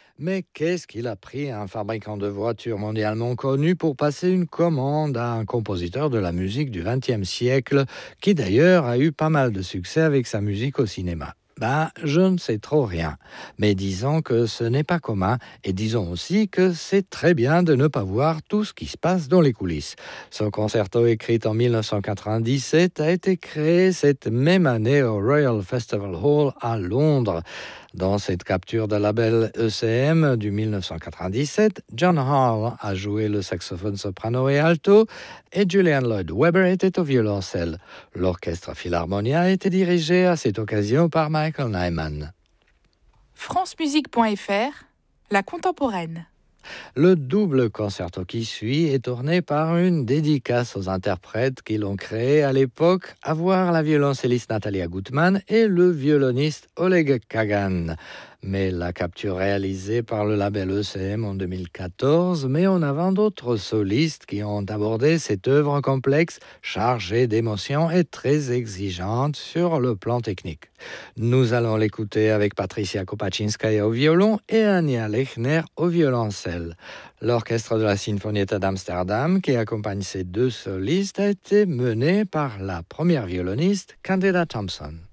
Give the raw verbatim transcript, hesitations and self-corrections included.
Mais qu'est-ce qu'il a pris à un fabricant de voitures mondialement connu pour passer une commande à un compositeur de la musique du vingtième siècle, qui d'ailleurs a eu pas mal de succès avec sa musique au cinéma? Ben, je ne sais trop rien. Mais disons que ce n'est pas commun et disons aussi que c'est très bien de ne pas voir tout ce qui se passe dans les coulisses. Son concerto écrit en mille neuf cent quatre-vingt-dix-sept a été créé cette même année au Royal Festival Hall à Londres. Dans cette capture de label E C M du mille neuf cent quatre-vingt-dix-sept, John Hall a joué le saxophone soprano et alto et Julian Lloyd Webber était au violoncelle. L'orchestre Philharmonia était dirigé à cette occasion par Michael Nyman. francemusique point f r, la contemporaine. Le double concerto qui suit est tourné par une dédicace aux interprètes qui l'ont créé à l'époque, à voir la violoncelliste Natalia Gutmann et le violoniste Oleg Kagan. Mais la capture réalisée par le label E C M en deux mille quatorze met en avant d'autres solistes qui ont abordé cette œuvre complexe, chargée d'émotions et très exigeante sur le plan technique. Nous allons l'écouter avec Patricia Kopaczynskaja au violon et Anja Lechner au violoncelle. L'orchestre de la Sinfonietta d'Amsterdam, qui accompagne ces deux solistes, a été mené par la première violoniste, Candida Thompson.